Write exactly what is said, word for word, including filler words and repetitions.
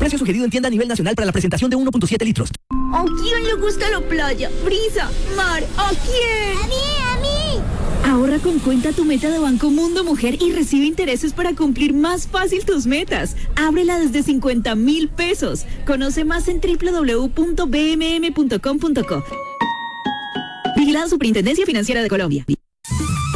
Precio sugerido en tienda a nivel nacional para la presentación de uno punto siete litros. ¿A quién le gusta la playa, brisa, mar? ¿A quién? ¡A mí, a mí! Ahorra con Cuenta Tu Meta de Banco Mundo Mujer y recibe intereses para cumplir más fácil tus metas. Ábrela desde cincuenta mil pesos. Conoce más en doble u doble u doble u punto b m m punto com punto co. Vigilada Superintendencia Financiera de Colombia.